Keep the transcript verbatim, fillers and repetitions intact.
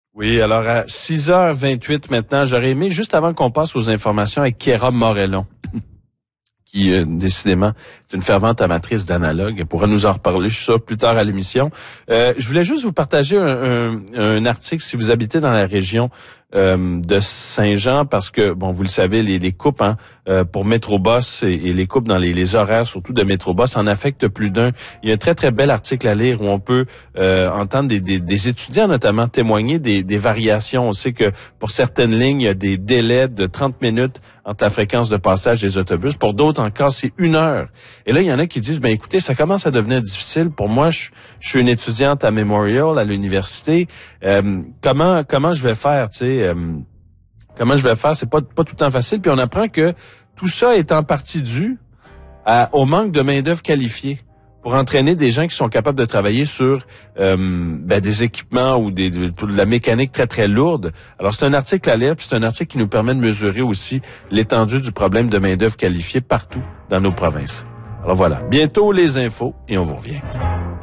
Oui, alors à six heures vingt-huit maintenant, j'aurais aimé, juste avant qu'on passe aux informations, avec Chiara Morellon, qui, euh, décidément, est une fervente amatrice d'analogue. Elle pourra nous en reparler, je suis sûr, plus tard à l'émission. Euh, je voulais juste vous partager un, un, un article, si vous habitez dans la région euh, de Saint-Jean, parce que, bon, vous le savez, les, les coupes hein, euh, pour Métrobus et, et les coupes dans les, les horaires, surtout de Métrobus, en affectent plus d'un. Il y a un très, très bel article à lire où on peut euh, entendre des, des, des étudiants, notamment, témoigner des, des variations. On sait que pour certaines lignes, il y a des délais de trente minutes entre la fréquence de passage des autobus. Pour d'autres encore, c'est une heure. Et là, il y en a qui disent, ben écoutez, ça commence à devenir difficile. Pour moi, je, je suis une étudiante à Memorial, à l'université. Euh, comment comment je vais faire, tu sais, euh, comment je vais faire? C'est pas pas tout le temps facile. Puis on apprend que tout ça est en partie dû à, au manque de main-d'œuvre qualifiée pour entraîner des gens qui sont capables de travailler sur euh, ben, des équipements ou des, de, de la mécanique très, très lourde. Alors, c'est un article à lire, puis c'est un article qui nous permet de mesurer aussi l'étendue du problème de main-d'œuvre qualifiée partout dans nos provinces. Alors voilà, bientôt les infos et on vous revient.